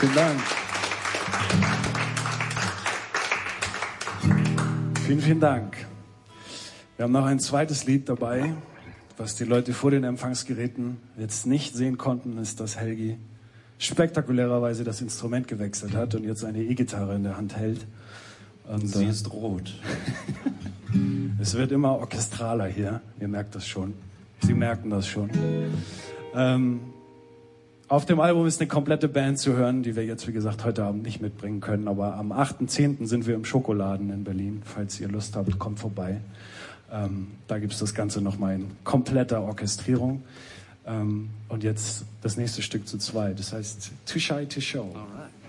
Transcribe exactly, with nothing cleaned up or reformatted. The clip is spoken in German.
Vielen Dank. Vielen, vielen Dank. Wir haben noch ein zweites Lied dabei, was die Leute vor den Empfangsgeräten jetzt nicht sehen konnten, ist, dass Helgi spektakulärerweise das Instrument gewechselt hat und jetzt eine E-Gitarre in der Hand hält. Und sie äh, ist rot. Es wird immer orchestraler hier, ihr merkt das schon. Sie merken das schon. Ähm, auf dem Album ist eine komplette Band zu hören, die wir jetzt, wie gesagt, heute Abend nicht mitbringen können. Aber am achten zehnten sind wir im Schokoladen in Berlin. Falls ihr Lust habt, kommt vorbei. Ähm, da gibt es das Ganze nochmal in kompletter Orchestrierung. Ähm, und jetzt das nächste Stück zu zweit. Das heißt Too Shy to Show. Alright.